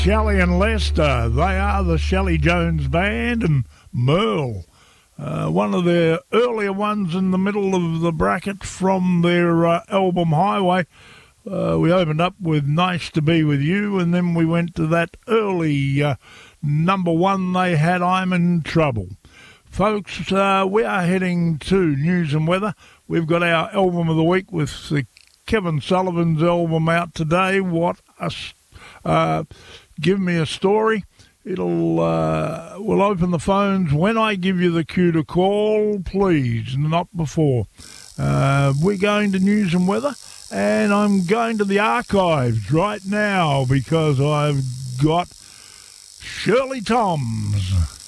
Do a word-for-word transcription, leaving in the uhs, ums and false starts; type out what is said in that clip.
Shelley and Lester, they are the Shelley Jones Band, and Merle, uh, one of their earlier ones in the middle of the bracket from their uh, album Highway. Uh, we opened up with Nice to Be With You, and then we went to that early uh, number one they had, I'm in Trouble. Folks, uh, we are heading to news and weather. We've got our album of the week with the Kevin Sullivan's album out today. What a... Uh, give me a story. It'll uh, we'll open the phones when I give you the cue to call, please, not before. Uh, we're going to news and weather, and I'm going to the archives right now because I've got Shirley Toms.